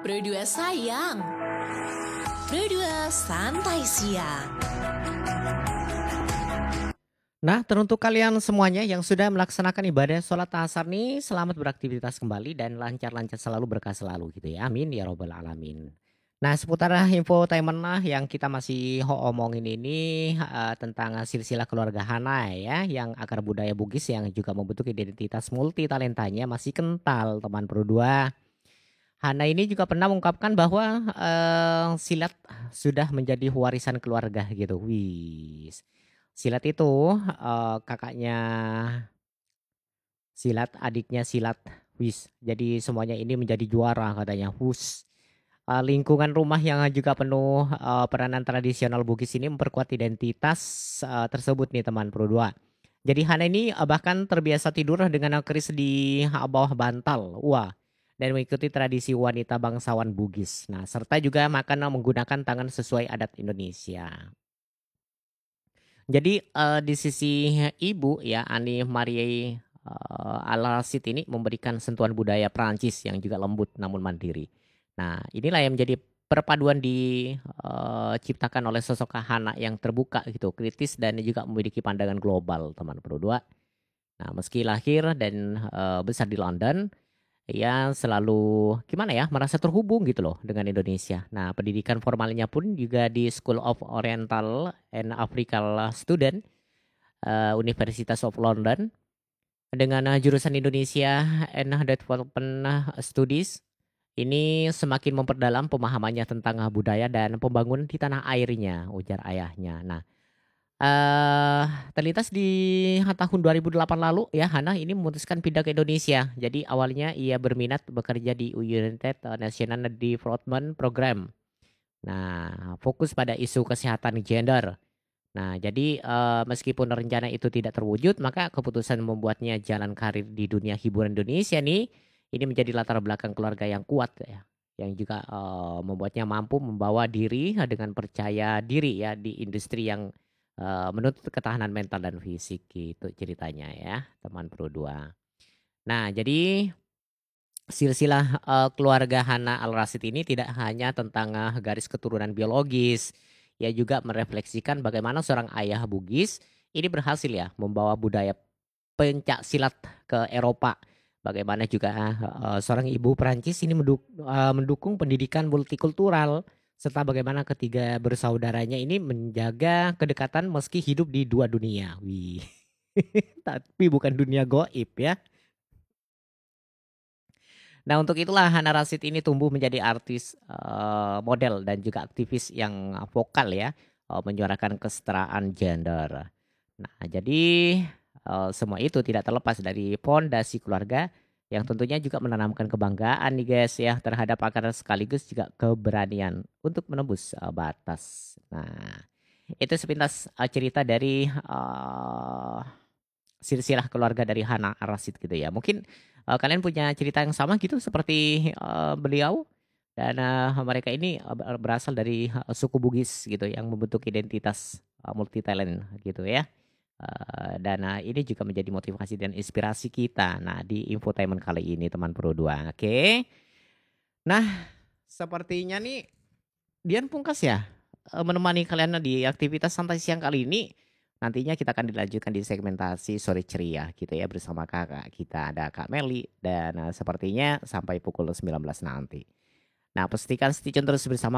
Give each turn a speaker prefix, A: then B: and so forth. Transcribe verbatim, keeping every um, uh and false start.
A: Pro dua sayang. Pro dua santai siang.
B: Nah, teruntuk kalian semuanya yang sudah melaksanakan ibadah sholat asar nih, selamat beraktivitas kembali dan lancar-lancar selalu, berkah selalu gitu ya. Amin ya robbal alamin. Nah, seputar infotainment lah yang kita masih ho omongin ini eh, tentang silsilah keluarga Hana ya, yang akar budaya Bugis yang juga membentuk identitas multi talentanya masih kental, teman berdua. Hana ini juga pernah mengungkapkan bahwa eh, silat sudah menjadi warisan keluarga gitu. Wis. Silat itu eh, kakaknya silat, adiknya silat. Wis. Jadi semuanya ini menjadi juara katanya. Hus. Eh, lingkungan rumah yang juga penuh eh, peranan tradisional Bugis ini memperkuat identitas eh, tersebut nih teman Pro dua. Jadi Hana ini eh, bahkan terbiasa tidur dengan keris di eh, bawah bantal. Wah. Dan mengikuti tradisi wanita bangsawan Bugis. Nah, serta juga makan menggunakan tangan sesuai adat Indonesia. Jadi eh, di sisi ibu ya, Ani Marie eh, Al-Rasyid ini memberikan sentuhan budaya Prancis yang juga lembut namun mandiri. Nah, inilah yang menjadi perpaduan diciptakan oleh sosok Hana yang terbuka gitu, kritis dan juga memiliki pandangan global, teman Pro dua. Nah, meski lahir dan eh, besar di London, ia selalu gimana ya, merasa terhubung gitu loh dengan Indonesia. Nah, pendidikan formalnya pun juga di School of Oriental and African Student, eh, Universitas of London, dengan eh, jurusan Indonesia and Development Studies. Ini semakin memperdalam pemahamannya tentang eh, budaya dan pembangunan di tanah airnya, ujar ayahnya. Nah, eh terlintas di tahun dua ribu delapan lalu ya, Hana ini memutuskan pindah ke Indonesia. Jadi awalnya ia berminat bekerja di United National Development Program. Nah, fokus pada isu kesehatan gender. Nah, jadi eh, meskipun rencana itu tidak terwujud, maka keputusan membuatnya jalan karir di dunia hiburan Indonesia nih, ini menjadi latar belakang keluarga yang kuat ya, yang juga eh, membuatnya mampu membawa diri eh, dengan percaya diri ya di industri yang eh, menuntut ketahanan mental dan fisik gitu ceritanya ya, teman Pro dua. Nah, jadi silsilah eh, keluarga Hana Al-Rasyid ini tidak hanya tentang eh, garis keturunan biologis, ia juga merefleksikan bagaimana seorang ayah Bugis ini berhasil ya membawa budaya pencak silat ke Eropa. Bagaimana juga eh, seorang ibu Perancis ini menduk- eh, mendukung pendidikan multikultural, serta bagaimana ketiga bersaudaranya ini menjaga kedekatan meski hidup di dua dunia. Wih. Tapi bukan dunia goib ya. Nah, untuk itulah Hana Rashid ini tumbuh menjadi artis eh, model dan juga aktivis yang vokal ya, eh, menyuarakan kesetaraan gender. Nah, jadi eh, semua itu tidak terlepas dari fondasi keluarga yang tentunya juga menanamkan kebanggaan nih guys ya terhadap akar sekaligus juga keberanian untuk menembus eh, batas. Nah, itu sepintas eh, cerita dari eh, silsilah keluarga dari Hana Ar-Rasyid gitu ya. Mungkin eh, kalian punya cerita yang sama gitu seperti eh, beliau, dan eh, mereka ini eh, ber- berasal dari eh, suku Bugis gitu yang membentuk identitas multi talent gitu ya. Eh, dan eh, ini juga menjadi motivasi dan inspirasi kita. Nah, di infotainment kali ini teman Pro dua. Oke. Nah, sepertinya nih Dian Pungkas ya eh, menemani kalian di aktivitas santai siang kali ini. Nantinya kita akan dilanjutkan di segmentasi sore ceria gitu ya, bersama kakak kita ada Kak Meli, dan eh, sepertinya sampai pukul sembilan belas nanti. Nah, pastikan stay tune terus bersama